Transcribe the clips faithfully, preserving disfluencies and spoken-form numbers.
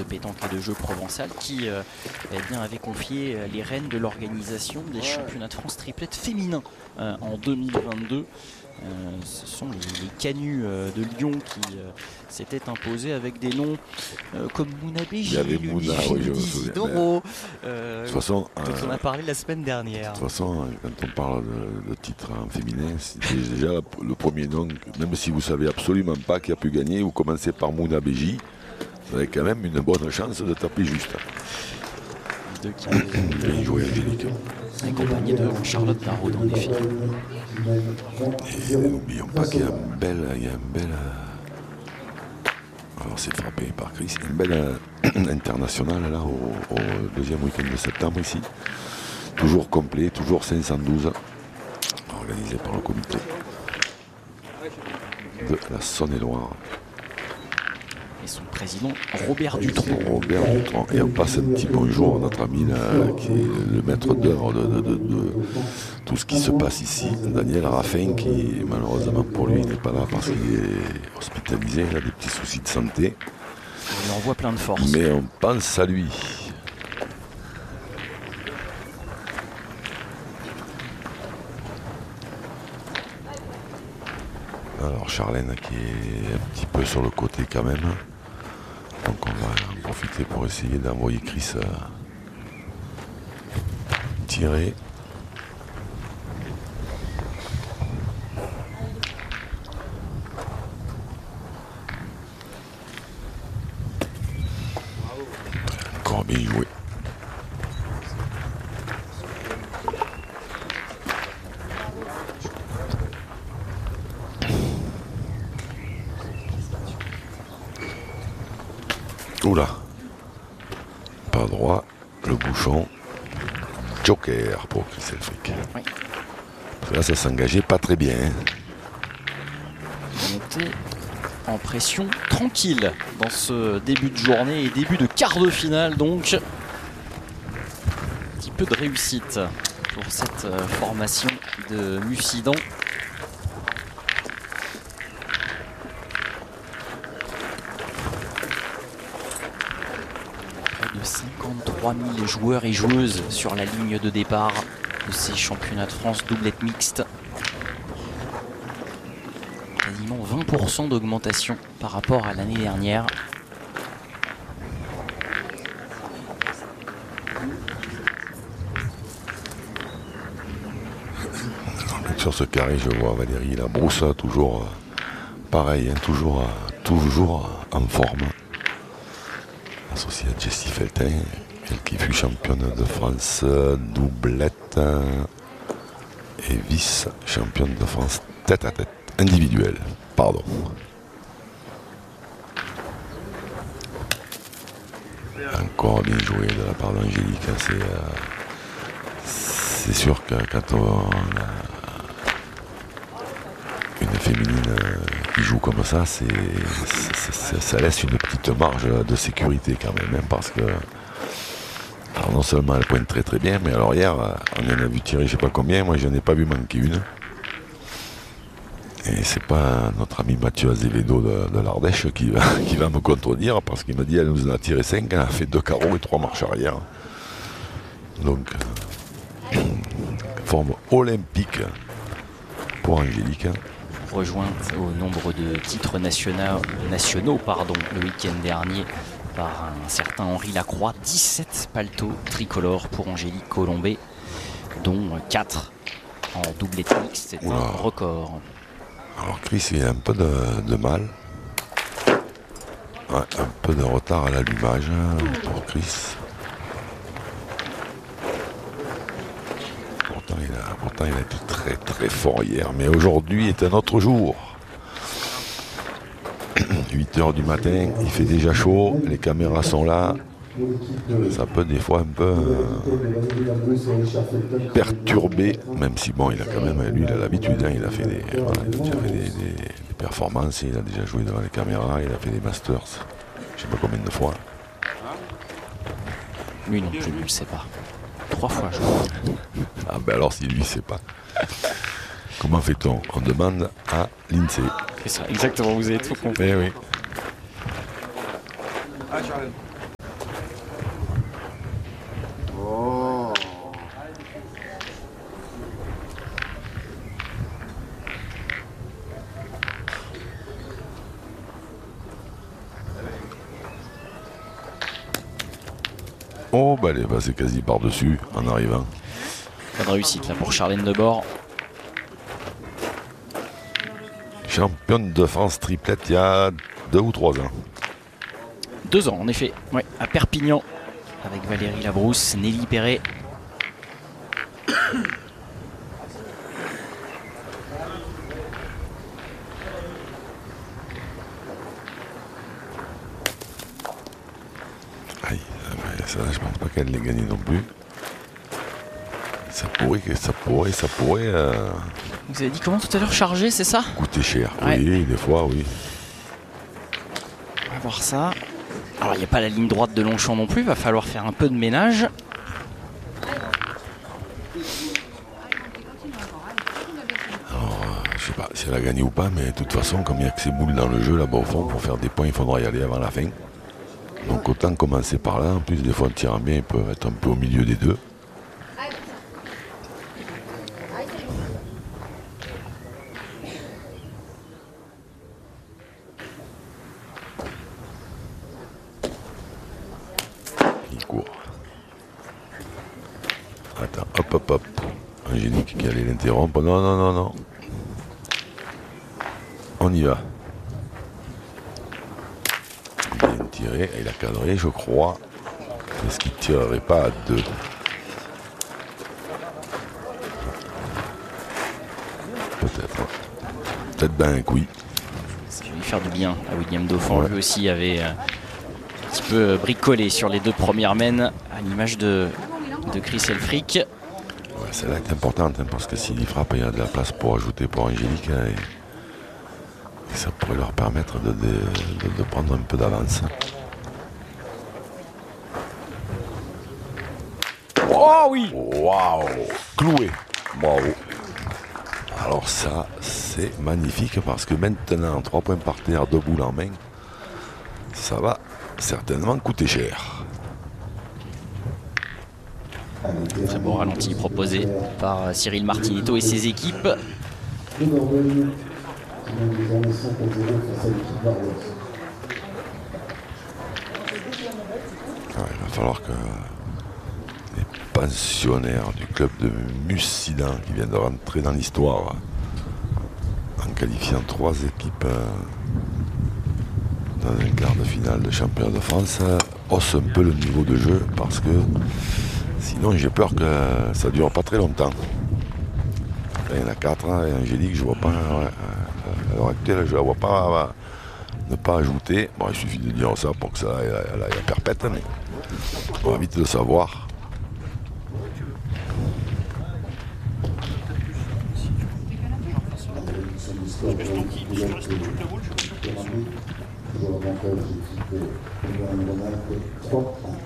pétanque et de jeux provençal, qui euh, eh bien, avait confié les rênes de l'organisation des championnats de France triplette féminins euh, en deux mille vingt-deux. Euh, ce sont les, les Canuts euh, de Lyon qui euh, s'étaient imposés avec des noms euh, comme Mouna Béji, Mouna, oui, Isidoro, euh, de toute façon, dont euh, on a parlé la semaine dernière. De toute façon, quand on parle de, de titre en féminin, c'est déjà le premier nom, même si vous ne savez absolument pas qui a pu gagner, vous commencez par Mouna Béji, vous avez quand même une bonne chance de taper juste. Les deux qui avaient bien joué, Angélique. Accompagné de Charlotte Darraud, en effet. Et n'oublions pas qu'il y a un bel, il y a un bel, alors c'est frappé par Chris, une belle euh, internationale là au, au deuxième week-end de septembre ici. Toujours complet, toujours cinq cent douze, organisé par le comité de la Saône-et-Loire. Et son président Robert Dutronc. Robert Dutronc. Et on passe un petit bonjour à notre ami là, qui est le maître d'œuvre de, de, de, de tout ce qui se passe ici, Daniel Raffin, qui malheureusement pour lui n'est pas là parce qu'il est hospitalisé, il a des petits soucis de santé. On lui envoie plein de force. Mais on pense à lui. Alors Charlène qui est un petit peu sur le côté quand même. Donc on va en profiter pour essayer d'envoyer Chris euh, tirer. Encore bien joué. Oula, pas droit, le bouchon, joker pour Chris Elfrick. Oui. Là, ça s'engageait pas très bien. Monté en pression tranquille dans ce début de journée et début de quart de finale, donc un petit peu de réussite pour cette formation de Mussidan. cinquante-trois mille joueurs et joueuses sur la ligne de départ de ces championnats de France doublette mixte. Quasiment vingt pour cent d'augmentation par rapport à l'année dernière. Sur ce carré, je vois Valérie Labrousse, toujours euh, pareil, hein, toujours, euh, toujours en forme. Associée à Jessie Feltin, elle qui fut championne de France doublette et vice-championne de France tête à tête, individuelle, pardon. Encore bien joué de la part d'Angélique, c'est, euh, c'est sûr que quand on a une féminine qui joue comme ça, c'est, c'est, c'est, ça laisse une petite marge de sécurité quand même, hein, parce que alors non seulement elle pointe très très bien, mais alors hier on en a vu tirer je sais pas combien, moi je n'ai pas vu manquer une. Et c'est pas notre ami Mathieu Azevedo de, de l'Ardèche qui va, qui va me contredire, parce qu'il m'a dit elle nous en a tiré cinq, elle a fait deux carreaux et trois marches arrière. Donc forme olympique pour Angélique. Rejointe au nombre de titres nationaux, nationaux pardon, le week-end dernier par un certain Henri Lacroix. dix-sept paletots tricolores pour Angélique Colombet, dont quatre en doublette mixte. C'est un record. Alors Chris, il a un peu de, de mal. Ouais, un peu de retard à l'allumage pour Chris. Pourtant il, a, pourtant, il a été très très fort hier. Mais aujourd'hui est un autre jour. huit heures du matin, il fait déjà chaud, les caméras sont là. Ça peut des fois un peu euh, perturber, même si bon, il a quand même, lui, il a l'habitude, hein, il a fait des, voilà, il a déjà fait des, des, des performances, il a déjà joué devant les caméras, il a fait des masters, je sais pas combien de fois. Lui non plus, je ne le sais pas. Trois fois, je crois. Ah ben alors, si lui, sait pas. Comment fait-on? On demande à l'INSEE. C'est ça, exactement, vous avez tout compris. Eh oui. Ah, Charlène. Oh, bah elle est passée quasi par-dessus en arrivant. Pas de réussite là pour Charlène Debord. Championne de France triplette il y a deux ou trois ans. Deux ans en effet, ouais, à Perpignan, avec Valérie Labrousse, Nelly Perret. Aïe, ça je pense pas qu'elle l'ait gagné non plus. Ça pourrait, ça pourrait, ça pourrait euh, Vous avez dit comment tout à l'heure, chargé, c'est ça? coûter cher. Ouais. Oui, des fois, oui. On va voir ça. Alors il n'y a pas la ligne droite de Longchamp non plus, il va falloir faire un peu de ménage. Alors, euh, je sais pas si elle a gagné ou pas, mais de toute façon, comme il n'y a que ces boules dans le jeu là-bas au fond, pour faire des points, il faudra y aller avant la fin. Donc autant commencer par là. En plus, des fois, le tirant bien, il peut être un peu au milieu des deux. Il court. Attends, hop, hop, hop. Angélique qui allait l'interrompre. Non, non, non, non. On y va. Bien tiré. Il a cadré, je crois. Est-ce qu'il ne tirerait pas à deux? Peut-être. Peut-être ben oui. Ça va lui faire du bien à William Dauphin. Ouais. Lui aussi avait euh, un petit peu bricolé sur les deux premières mènes, à l'image de, de Chris Elfrick. Ouais, celle-là est importante, hein, parce que s'il y frappe, il y a de la place pour ajouter pour Angélique. Hein, et, et ça pourrait leur permettre de, de, de, de prendre un peu d'avance. Oh oui! Waouh! Cloué! Bravo! Alors ça, c'est magnifique parce que maintenant, trois points par terre, deux boules en main, ça va certainement coûter cher. Très beau ralenti proposé par Cyril Martinetto et ses équipes. Ouais, Le Dordogne, qui mène désormais cinq à zéro face à l'équipe Barros. il va falloir que les pensionnaires du club de Mussidan, qui vient de rentrer dans l'histoire en qualifiant trois équipes euh, dans un quart de finale de championnat de France, euh, haussent un peu le niveau de jeu parce que sinon j'ai peur que ça dure pas très longtemps. Là, il y en a quatre, hein, et Angélique, je vois pas, ouais, à l'heure actuelle, je la vois pas euh, ne pas ajouter. Bon, il suffit de dire ça pour que ça aille à la perpète, mais on va vite le savoir. Toujours avantage équipe de Rhône-Alpes, trois points.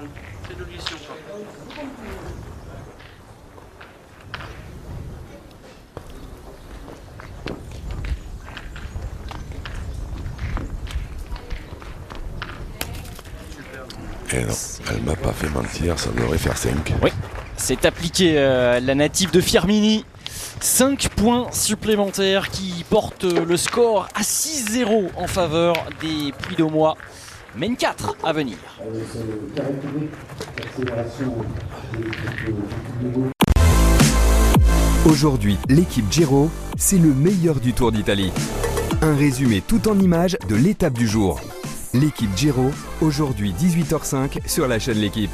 Et non, elle m'a pas fait mentir, ça devrait faire cinq. Oui, c'est appliqué euh, la native de Firmini. cinq points supplémentaires qui portent le score à six zéro en faveur des Puy-d'Aumois. Mène quatre à venir. Avec le carré public, l'accélération de l'équipe de Puy-d'Aumois. Aujourd'hui, l'équipe Giro, c'est le meilleur du Tour d'Italie. Un résumé tout en images de l'étape du jour. L'équipe Giro, aujourd'hui dix-huit heures cinq sur la chaîne L'Équipe.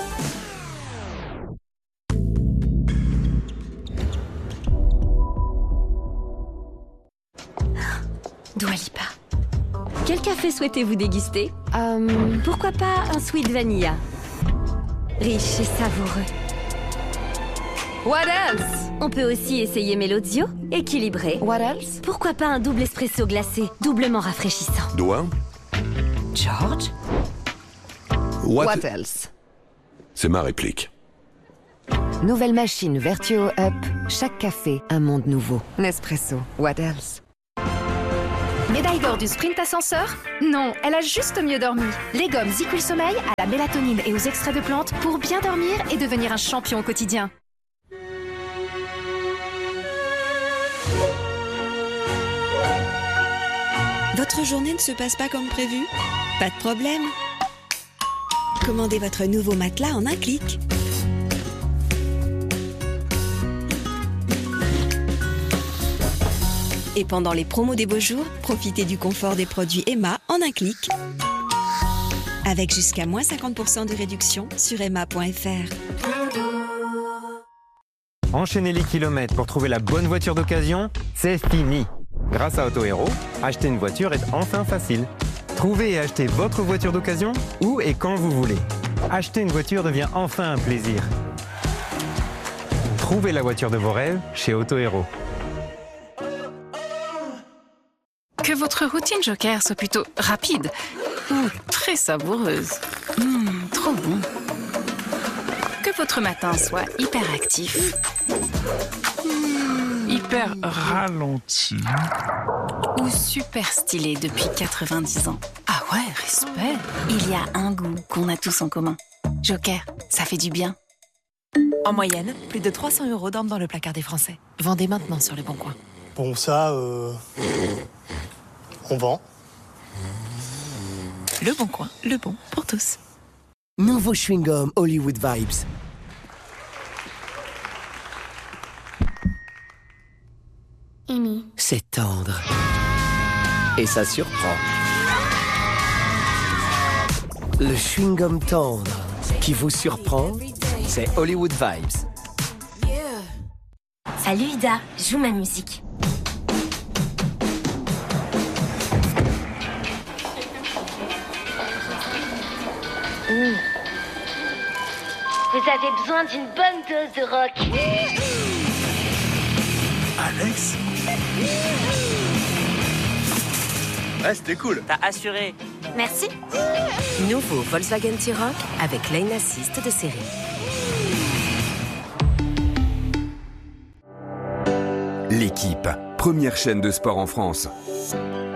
Dua Lipa. Quel café souhaitez-vous déguster? Euh, pourquoi pas un sweet vanilla? Riche et savoureux. What else? On peut aussi essayer Melozio, équilibré. What else? Pourquoi pas un double espresso glacé, doublement rafraîchissant. Doigt. George? What, What else? C'est ma réplique. Nouvelle machine Vertuo Up. Chaque café, un monde nouveau. Nespresso. What else? Médaille d'or du sprint ascenseur? Non, elle a juste mieux dormi. Les gommes Ziquil Sommeil à la mélatonine et aux extraits de plantes pour bien dormir et devenir un champion au quotidien. Votre journée ne se passe pas comme prévu? Pas de problème. Commandez votre nouveau matelas en un clic. Et pendant les promos des beaux jours, profitez du confort des produits Emma en un clic. Avec jusqu'à moins cinquante pour cent de réduction sur emma point f r. Enchaîner les kilomètres pour trouver la bonne voiture d'occasion, c'est fini. Grâce à Auto Hero, acheter une voiture est enfin facile. Trouvez et achetez votre voiture d'occasion où et quand vous voulez. Acheter une voiture devient enfin un plaisir. Trouvez la voiture de vos rêves chez Auto Hero. Que votre routine Joker soit plutôt rapide ou très savoureuse. Mmh, trop bon. Que votre matin soit hyper actif. Mmh, hyper ralenti. Ou super stylé depuis quatre-vingt-dix ans. Ah ouais, respect. Il y a un goût qu'on a tous en commun. Joker, ça fait du bien. En moyenne, plus de trois cents euros dorment dans le placard des Français. Vendez maintenant sur Le Bon Coin. Bon, ça, euh... on vend. Le Bon Coin, le bon pour tous. Nouveau chewing-gum Hollywood Vibes. Amy. C'est tendre. Et ça surprend. Le chewing-gum tendre qui vous surprend, c'est Hollywood Vibes. Salut Ida, joue ma musique. Mmh. Vous avez besoin d'une bonne dose de rock. Alex? Ouais, c'était cool. T'as assuré. Merci. Nouveau Volkswagen T-Roc avec lane assist de série. L'équipe, première chaîne de sport en France.